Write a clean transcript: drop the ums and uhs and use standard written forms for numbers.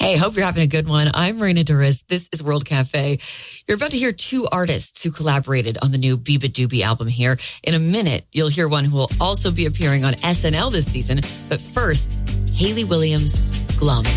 Hey, hope you're having a good one. I'm Marina Duras. This is World Cafe. You're about to hear two artists who collaborated on the new Biba Doobie album here. In a minute, you'll hear one who will also be appearing on SNL this season. But first, Hayley Williams, Glum.